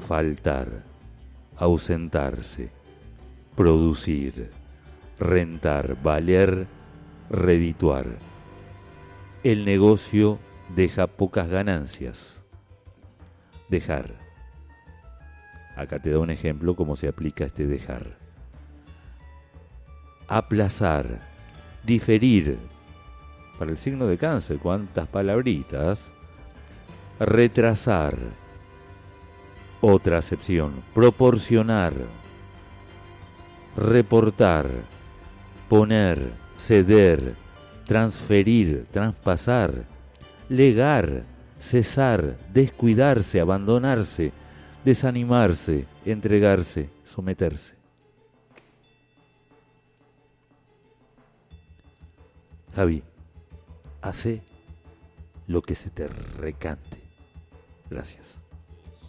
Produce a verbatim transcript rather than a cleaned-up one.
faltar, ausentarse, producir, rentar, valer, redituar. El negocio deja pocas ganancias. Dejar. Acá te da un ejemplo cómo se aplica este dejar. Aplazar, diferir. Para el signo de Cáncer, ¿cuántas palabritas? Retrasar. Otra acepción. Proporcionar. Reportar. Poner. Ceder. Transferir. Traspasar. Legar. Cesar. Descuidarse. Abandonarse. Desanimarse. Entregarse. Someterse. Javi, hace lo que se te recante. Gracias.